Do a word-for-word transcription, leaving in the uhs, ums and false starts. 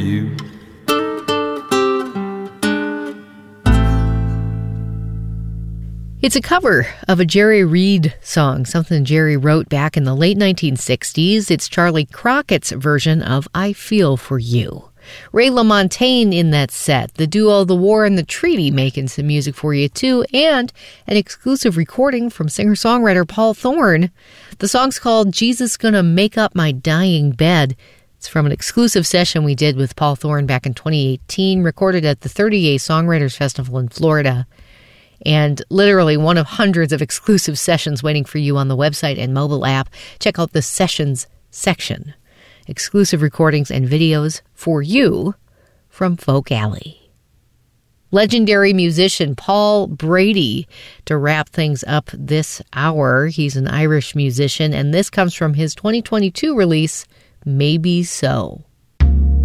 you. It's a cover of a Jerry Reed song, something Jerry wrote back in the late nineteen sixties. It's Charlie Crockett's version of I Feel For You. Ray LaMontagne in that set, the duo The War and the Treaty making some music for you too, and an exclusive recording from singer-songwriter Paul Thorne. The song's called Jesus Gonna Make Up My Dying Bed. It's from an exclusive session we did with Paul Thorne back in twenty eighteen, recorded at the thirty-eighth Songwriters Festival in Florida. And literally one of hundreds of exclusive sessions waiting for you on the website and mobile app. Check out the Sessions section. Exclusive recordings and videos for you from Folk Alley. Legendary musician Paul Brady to wrap things up this hour. He's an Irish musician, and this comes from his twenty twenty-two release, Maybe So.